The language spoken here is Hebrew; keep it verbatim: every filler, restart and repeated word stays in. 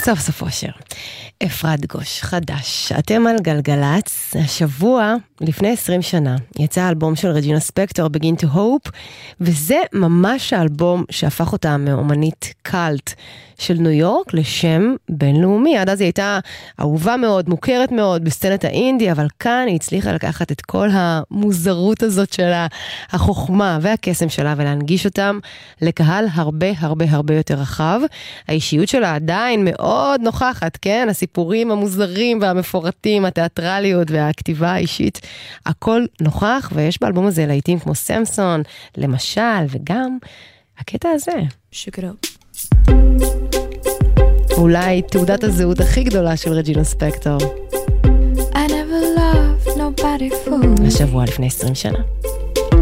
סוף סוף אושר. אפרת גוש, חדש. אתם על גלגלץ. השבוע, לפני עשרים שנה, יצא האלבום של רג'ינה ספקטור, Begin to Hope, וזה ממש האלבום שהפך אותה מאומנית קלט של ניו יורק לשם בינלאומי. עד אז היא הייתה אהובה מאוד, מוכרת מאוד בסצנת האינדי, אבל כאן היא הצליחה לקחת את כל המוזרות הזאת שלה, החוכמה והקסם שלה, ולהנגיש אותם לקהל הרבה הרבה הרבה יותר רחב. האישיות שלה עדיין מאוד נוכחת, כן? הסיפורים המוזרים והמפורטים, התיאטרליות והכתיבה האישית, הכל נוכח, ויש באלבום הזה להיטים כמו סמסון, למשל, וגם הקטע הזה. שקרו. אולי תעודת הזהות הכי גדולה של רג'ינה ספקטור. I never loved nobody for. השבוע לפני עשרים שנה.